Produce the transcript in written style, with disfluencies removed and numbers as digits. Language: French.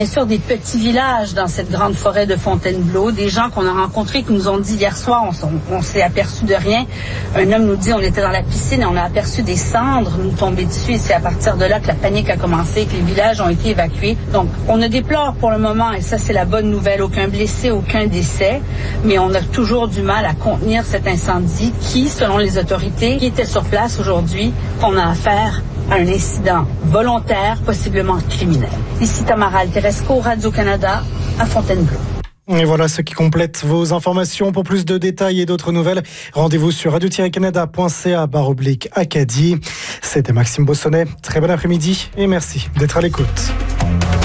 Bien sûr, des petits villages dans cette grande forêt de Fontainebleau, des gens qu'on a rencontrés qui nous ont dit hier soir, on s'est aperçu de rien. Un homme nous dit, on était dans la piscine et on a aperçu des cendres nous tomber dessus et c'est à partir de là que la panique a commencé, que les villages ont été évacués. Donc, on ne déplore pour le moment, et ça c'est la bonne nouvelle, aucun blessé, aucun décès, mais on a toujours du mal à contenir cet incendie qui, selon les autorités qui étaient sur place aujourd'hui, on a affaire à un incident volontaire, possiblement criminel. Ici Tamara Alteresco, Radio-Canada, à Fontainebleau. Et voilà ce qui complète vos informations. Pour plus de détails et d'autres nouvelles, rendez-vous sur radio-canada.ca/Acadie. C'était Maxime Bossonnet. Très bon après-midi et merci d'être à l'écoute.